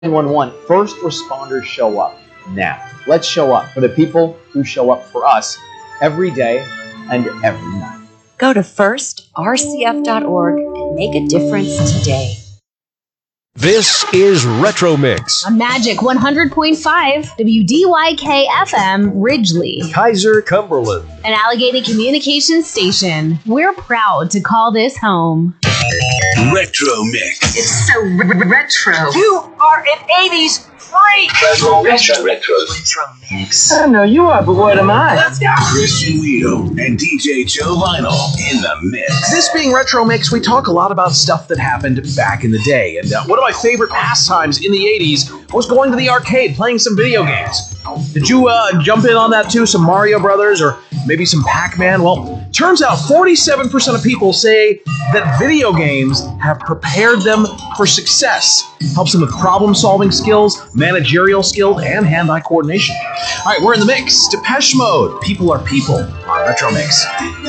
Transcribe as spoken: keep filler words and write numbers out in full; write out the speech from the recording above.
nine one one, first responders show up now. Let's show up for the people who show up for us every day and every night. Go to first r c f dot org and make a difference today. This is Retro Mix on Magic one hundred point five W D Y K F M Ridgely, Kaiser, Cumberland, an Allegheny Communications station. We're proud to call this home. Retro Mix. It's so r- retro. You are an eighties freak. Retro, retro, retro. Retro Mix. I know you are, but what am I? Let's go. Christian Guido and D J Joe Vinyl in the mix. This being Retro Mix, we talk a lot about stuff that happened back in the day. And uh, one of my favorite pastimes in the eighties was going to the arcade, playing some video games. Did you uh, jump in on that too? Some Mario Brothers or maybe some Pac-Man? Well, turns out forty-seven percent of people say that video games have prepared them for success. Helps them with problem-solving skills, managerial skills, and hand-eye coordination. All right, we're in the mix. Depeche Mode, People Are People on Retro Mix.